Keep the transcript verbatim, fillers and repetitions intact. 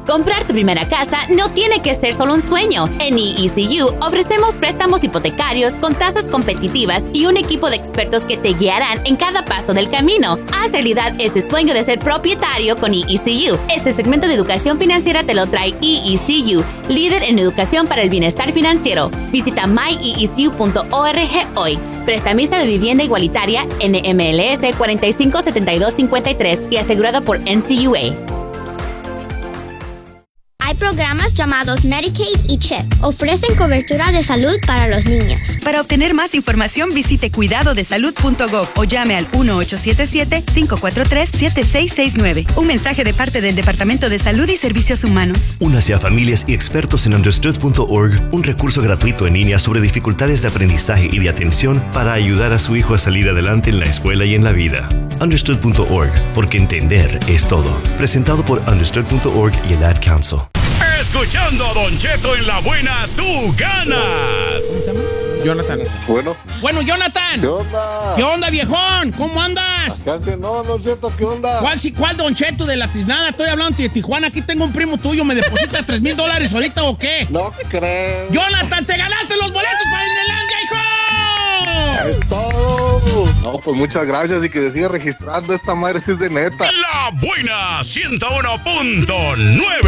Comprar tu primera casa no tiene que ser solo un sueño. En E E C U ofrecemos préstamos hipotecarios con tasas competitivas y un equipo de expertos que te guiarán en cada paso del camino. Haz realidad ese sueño de ser propietario con E E C U. Este segmento de educación financiera te lo trae E E C U, líder en educación para el bienestar financiero. Visita my e e c u punto org hoy. Prestamista de vivienda igualitaria N M L S cuatro cinco siete dos cinco tres y asegurado por N C U A. Hay programas llamados Medicaid y CHIP. Ofrecen cobertura de salud para los niños. Para obtener más información, visite cuidado de salud punto gov o llame al uno ocho siete siete, cinco cuatro tres, siete seis seis nueve. Un mensaje de parte del Departamento de Salud y Servicios Humanos. Únase a familias y expertos en understood punto org, un recurso gratuito en línea sobre dificultades de aprendizaje y de atención para ayudar a su hijo a salir adelante en la escuela y en la vida. understood punto org, porque entender es todo. Presentado por understood punto org y el Ad Council. Escuchando a Don Cheto en la buena, tú ganas. ¿Cómo se llama? Jonathan. Bueno. Bueno, Jonathan. ¿Qué onda? ¿Qué onda, viejón? ¿Cómo andas? ¿Qué hace? No, Don Cheto, ¿qué onda? ¿Cuál, si, cuál Don Cheto de la tiznada? Estoy hablando de Tijuana. Aquí tengo un primo tuyo. ¿Me depositas tres mil dólares ahorita o qué? No creo. Jonathan, te ganaste los boletos para Disneylandia, hijo. Es todo. No, pues muchas gracias y que se siga registrando. Esta madre sí es de neta. La buena ciento uno punto nueve.